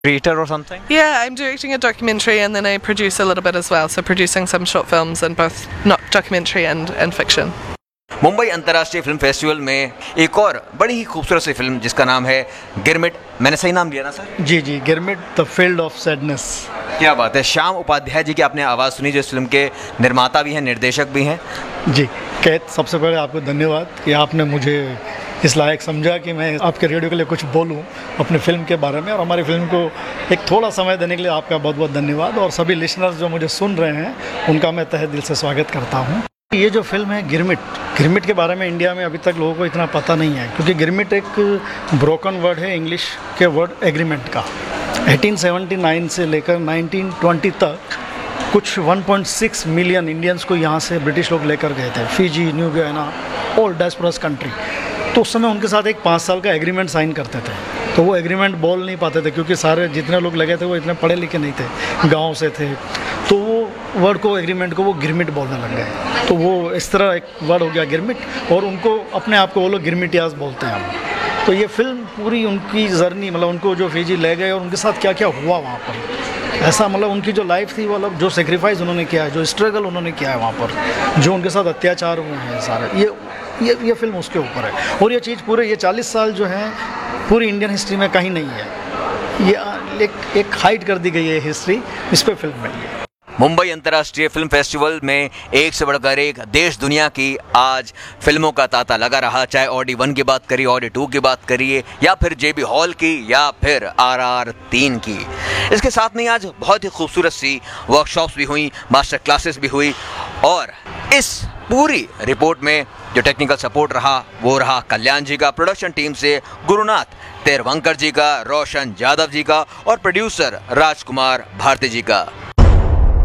creator or something? Yeah, I'm directing a documentary and then I produce a little bit as well. So producing some short films in both not documentary and fiction. Mumbai अंतर्राष्ट्रीय film festival में एक और बड़ी ही खूबसूरत सी film जिसका नाम है गिरमिट। मैंने सही नाम लिया ना sir? Ji ji, girmit the field of sadness. क्या बात है। श्याम उपाध्याय जी की आपने आवाज़ सुनी, जो इस फिल्म के निर्माता भी हैं, निर्देशक भी हैं। जी कैद, सबसे पहले आपको धन्यवाद कि आपने मुझे इस लायक समझा कि मैं आपके रेडियो के लिए कुछ बोलूं अपनी फिल्म के बारे में, और हमारी फिल्म को एक थोड़ा समय देने के लिए आपका बहुत बहुत धन्यवाद। और सभी लिसनर्स जो मुझे सुन रहे हैं उनका मैं तहे दिल से स्वागत करता हूं। ये जो फिल्म है गिरमिट के बारे में इंडिया में अभी तक लोगों को इतना पता नहीं है, क्योंकि गिरमिट एक ब्रोकन वर्ड है इंग्लिश के वर्ड एग्रीमेंट का। 1879 से लेकर 1920 तक कुछ 1.6 मिलियन इंडियंस को यहाँ से ब्रिटिश लोग लेकर गए थे, फिजी, न्यू गियाना, ऑल डायस्पोरस कंट्री। तो उस समय उनके साथ एक 5 साल का एग्रीमेंट साइन करते थे। तो वो एग्रीमेंट बोल नहीं पाते थे, क्योंकि सारे जितने लोग लगे थे वो इतने पढ़े लिखे नहीं थे, गांव से थे। तो वो वर्ड को, एग्रीमेंट को वो गिरमिट बोलने लग गए। तो वो इस तरह एक वर्ड हो गया गिरमिट, और उनको अपने आप को वो लोग गिरमिटियाज बोलते हैं हम। तो ये फिल्म पूरी उनकी जर्नी, मतलब उनको जो फिजी ले गए और उनके साथ क्या क्या हुआ वहाँ पर, ऐसा मतलब उनकी जो लाइफ थी, मतलब जो सेक्रीफाइस उन्होंने किया है, जो स्ट्रगल उन्होंने किया है वहाँ पर, जो उनके साथ अत्याचार हुए हैं सारे, ये फिल्म उसके ऊपर है। और ये चीज़ पूरे ये 40 साल जो है पूरी इंडियन हिस्ट्री में कहीं नहीं है। ये एक हाइड कर दी गई है हिस्ट्री, इस पर फिल्म बनी है। मुंबई अंतर्राष्ट्रीय फिल्म फेस्टिवल में एक से बढ़कर एक देश दुनिया की आज फिल्मों का तांता लगा रहा। चाहे ऑडी 1 की बात करिए, ऑडी 2 की बात करिए, या फिर जेबी हॉल की, या फिर RR 3 की। इसके साथ में आज बहुत ही खूबसूरत सी वर्कशॉप्स भी हुई, मास्टर क्लासेस भी हुई, और इस पूरी रिपोर्ट में जो टेक्निकल सपोर्ट रहा वो रहा कल्याण जी का, प्रोडक्शन टीम से गुरुनाथ तेरवंकर जी का, रोशन यादव जी का, और प्रोड्यूसर राजकुमार भारती जी का।